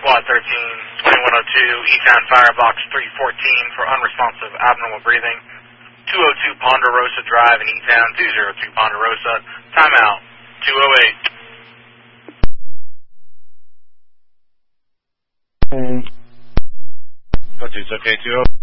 Squad 13, 2102, E-Town Firebox 314 for unresponsive abnormal breathing. 202 Ponderosa Drive in E-Town, 202 Ponderosa. Timeout, 208. It's okay, 208.